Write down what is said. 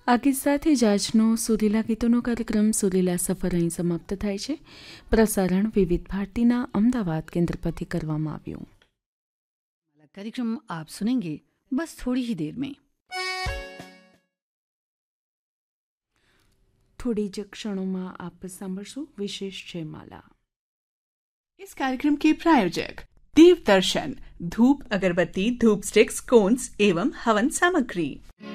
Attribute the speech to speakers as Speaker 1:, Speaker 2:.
Speaker 1: આ સાથે જ આજનો સુરીલા ગીતોનો કાર્યક્રમ સુરીલા સફર અહીં સમાપ્ત થાય છે. પ્રસારણ વિવિધ ભારતીના અમદાવાદ કેન્દ્ર પરથી કરવામાં આવ્યું.
Speaker 2: कार्यक्रम आप सुनेंगे बस थोड़ी ही देर में.
Speaker 1: थोड़ी જ ક્ષણોમાં આપ સાંભળશો વિશેષ જયમાલા.
Speaker 3: इस कार्यक्रम के प्रायोजक देव दर्शन, धूप अगरबत्ती, धूप स्टिक्स, कोन्स एवं हवन सामग्री.